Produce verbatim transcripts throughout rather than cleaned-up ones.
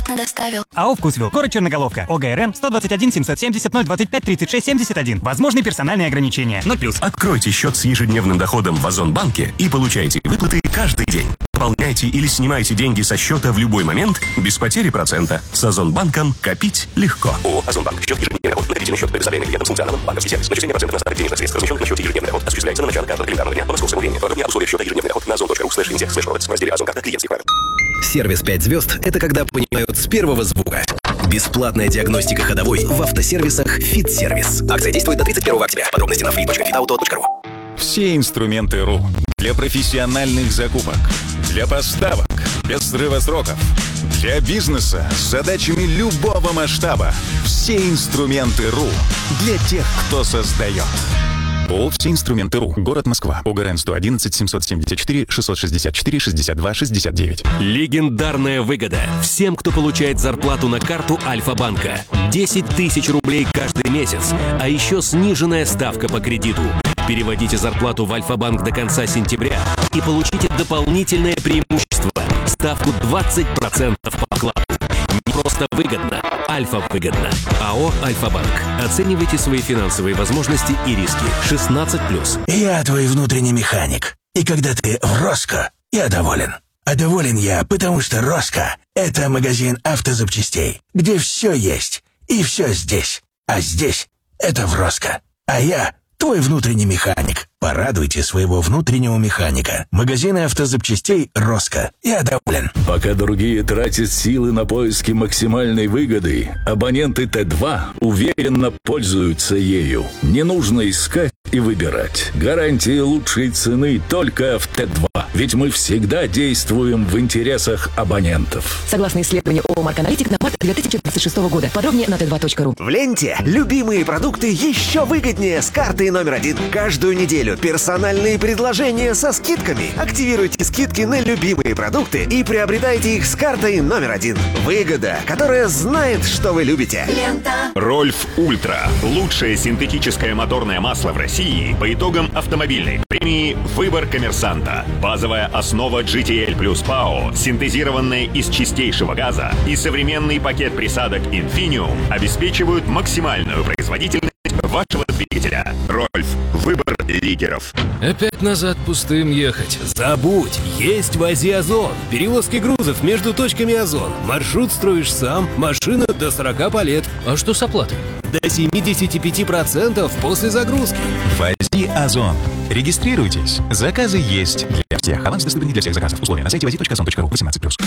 бесплатно доставил. АО «Вкусвилл», город Черноголовка, ОГРН сто двадцать один семьсот семьдесят ноль двадцать пять тридцать шесть семьдесят один. Возможны персональные ограничения. ноль плюс. Откройте счет с ежедневным доходом в Озонбанке и получайте выплаты каждый день. Пополняйте или снимайте деньги со счета в любой момент без потери процента. С Озонбанком копить легко. ООО «Озонбанк». Счет ежедневный доход. Накопительный счет предоставляемый клиентам с функционалом банковский сервис. Начисление процентов на старых денежных средств, размещенных на счете ежедневный доход, осуществляется на начало каждого календарного дня по московскому времени. Подробнее условия счета ежедневный доход на озон.ру слэш финтех слэш ровец в разделе «Озонкарта. Клиентских правил». Сервис пять звезд – это когда понимают с первого звука. Бесплатная диагностика ходовой в автосервисах «Фит-сервис». Акция действует до тридцать первого октября. Подробности на фит точка фитауто точка ру. Все инструменты РУ для профессиональных закупок, для поставок, без срыва сроков, для бизнеса с задачами любого масштаба. Все инструменты РУ для тех, кто создает. ООО «Все инструменты РУ». Город Москва. ОГРН сто одиннадцать семьсот семьдесят четыре шестьсот шестьдесят четыре шестьдесят два шестьдесят девять. Легендарная выгода всем, кто получает зарплату на карту Альфа-банка. десять тысяч рублей каждый месяц, а еще сниженная ставка по кредиту. Переводите зарплату в Альфа-банк до конца сентября и получите дополнительное преимущество – ставку двадцать процентов по вкладу. Не просто выгодно, Альфа-выгодно. АО «Альфа-банк». Оценивайте свои финансовые возможности и риски. шестнадцать плюс. Я твой внутренний механик. И когда ты в Роско, я доволен. А доволен я, потому что Роско – это магазин автозапчастей, где все есть и все здесь. А здесь – это в Роско. А я – твой внутренний механик. Порадуйте своего внутреннего механика. Магазины автозапчастей «Роско». Я доволен. Пока другие тратят силы на поиски максимальной выгоды, абоненты Т два уверенно пользуются ею. Не нужно искать и выбирать. Гарантии лучшей цены только в Т два. Ведь мы всегда действуем в интересах абонентов. Согласно исследованию ООО «Марк-Аналитик» на март две тысячи двадцать шестого года. Подробнее на тэ два точка ру. В ленте любимые продукты еще выгоднее с картой номер один. Каждую неделю персональные предложения со скидками. Активируйте скидки на любимые продукты и приобретайте их с картой номер один. Выгода, которая знает, что вы любите. Лента. Рольф Ультра. Лучшее синтетическое моторное масло в России по итогам автомобильной премии «Выбор коммерсанта». Базовая основа джи ти эл плюс ПАО, синтезированная из чистейшего газа, и современный пакет присадок Infinium обеспечивают максимальную производительность вашего двигателя. Рольф. Выбор лидеров. Опять назад пустым ехать. Забудь, есть в Азии Озон. Перевозки грузов между точками Озон. Маршрут строишь сам, машина до сорока по лет. А что с оплатой? До семьдесят пять процентов после загрузки. В Азии Озон. Регистрируйтесь. Заказы есть для всех. Аванс доступен не для всех заказов. Условия на сайте вози точка озон точка ру. восемнадцать плюс.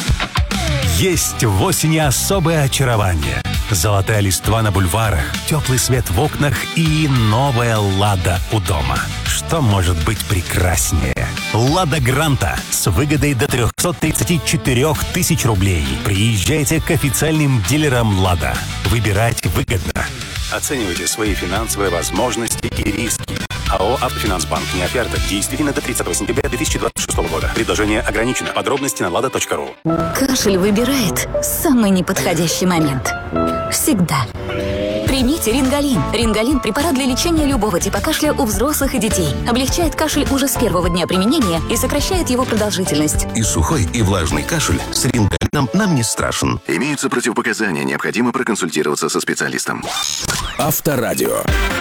Есть в осени особое очарование. Золотая листва на бульварах, теплый свет в окнах и новая «Лада» у дома. Что может быть прекраснее? «Лада Гранта» с выгодой до триста тридцать четыре тысяч рублей. Приезжайте к официальным дилерам «Лада». Выбирать выгодно. Оценивайте свои финансовые возможности и риски. АО «Автофинансбанк». Не оферта. Действительно до тридцатого сентября две тысячи двадцать шестого года. Предложение ограничено. Подробности на лада точка ру. Кашель выбирает самый неподходящий момент. Всегда. Примите Рингалин. Рингалин – препарат для лечения любого типа кашля у взрослых и детей. Облегчает кашель уже с первого дня применения и сокращает его продолжительность. И сухой, и влажный кашель с Рингалином нам не страшен. Имеются противопоказания. Необходимо проконсультироваться со специалистом. Авторадио.